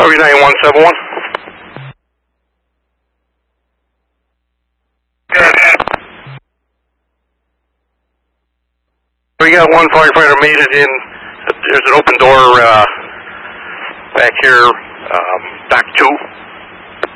Harvey 9171. We got one firefighter made it in. There's an open door back here, dock 2.